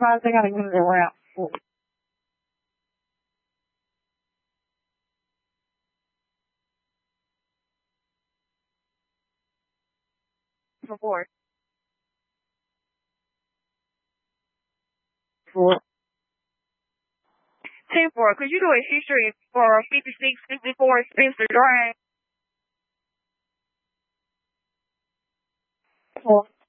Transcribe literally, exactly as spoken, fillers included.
Otherwise, they got to use their route. For four. Four. Ten four. Could you do a history for fifty-six fifty-four Spencer Drive? Four.